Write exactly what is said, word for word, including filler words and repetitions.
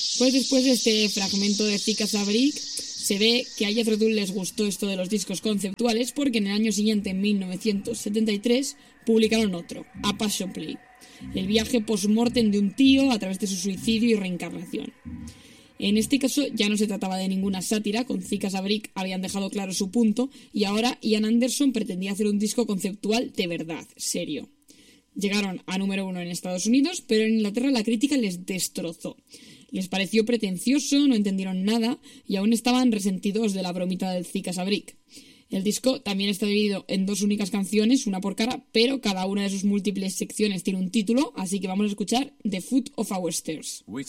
Pues después de este fragmento de Zika Sabric, se ve que a Jethro Tull les gustó esto de los discos conceptuales porque en el año siguiente, en mil novecientos setenta y tres, publicaron otro, A Passion Play, el viaje post-mortem de un tío a través de su suicidio y reencarnación. En este caso ya no se trataba de ninguna sátira, con Zika Sabric habían dejado claro su punto y ahora Ian Anderson pretendía hacer un disco conceptual de verdad, serio. Llegaron a número uno en Estados Unidos, pero en Inglaterra la crítica les destrozó. Les pareció pretencioso, no entendieron nada y aún estaban resentidos de la bromita del Zika Sabric. El disco también está dividido en dos únicas canciones, una por cara, pero cada una de sus múltiples secciones tiene un título, así que vamos a escuchar The Foot of Our Stairs. We